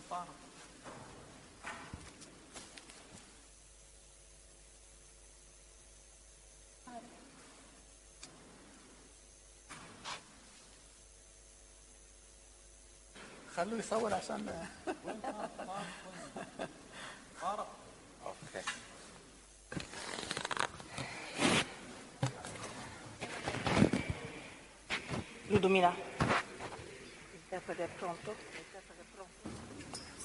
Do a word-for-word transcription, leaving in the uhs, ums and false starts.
خلوه يصور عشان اوكي. Ludomina, il interprete è pronto? Il interprete è pronto?